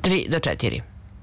3 do 4.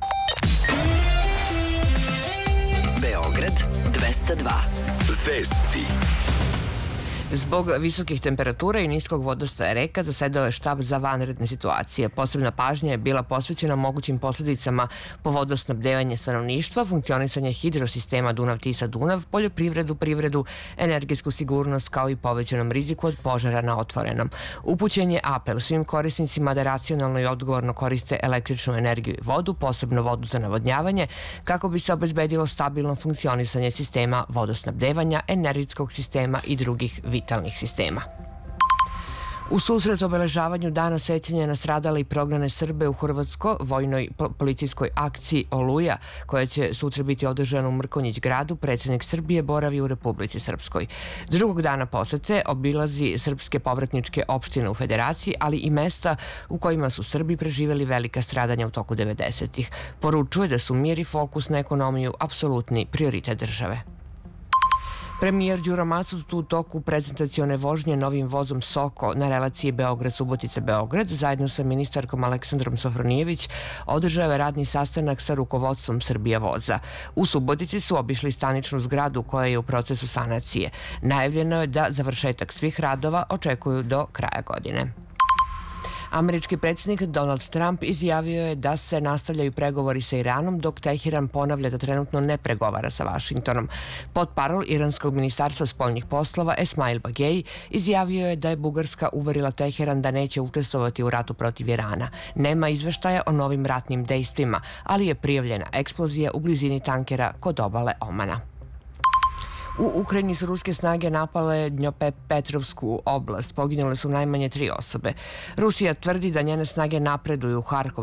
Beograd 202. Vesti. Zbog visokih temperatura i niskog vodostaja reka zasedao je štab za vanredne situacije. Posebna pažnja je bila posvećena mogućim posledicama po vodosnabdevanje stanovništva, funkcionisanje hidrosistema Dunav-Tisa-Dunav, poljoprivredu, privredu, energetsku sigurnost kao i povećanom riziku od požara na otvorenom. Upućen je apel svim korisnicima da racionalno i odgovorno koriste električnu energiju i vodu, posebno vodu za navodnjavanje, kako bi se obezbedilo stabilno funkcionisanje sistema vodosnabdevanja, energetskog sistema i drugih vitalnih sistema. U susret obeležavanju Dana sećanja na stradale i prognane Srbe u Hrvatsko-vojnoj policijskoj akciji Oluja, koja će sutra biti održana u Mrkonjić gradu, predsjednik Srbije boravi u Republici Srpskoj. Drugog dana posete obilazi srpske povratničke opštine u Federaciji, ali i mesta u kojima su Srbi preživeli velika stradanja u toku 90-ih. Poručuje da su mir i fokus na ekonomiju apsolutni prioritet države. Premijer Đuro Macut u toku prezentacione vožnje novim vozom Soko na relaciji Beograd-Subotica-Beograd zajedno sa ministarkom Aleksandrom Sofronijević održao je radni sastanak sa rukovodstvom Srbija voza. U Subotici su obišli staničnu zgradu koja je u procesu sanacije. Najavljeno je da završetak svih radova očekuju do kraja godine. Američki predsjednik Donald Trump izjavio je da se nastavljaju pregovori sa Iranom, dok Teheran ponavlja da trenutno ne pregovara sa Vašingtonom. Potparol iranskog ministarstva spoljnih poslova Esmail Bagej izjavio je da je Bugarska uverila Teheran da neće učestvovati u ratu protiv Irana. Nema izveštaja o novim ratnim dejstvima, ali je prijavljena eksplozija u blizini tankera kod obale Omana. U Ukrajini su ruske snage napale Dnjopropetrovsku oblast. Poginule su najmanje 3 osobe. Rusija tvrdi da njene snage napreduju u Harkov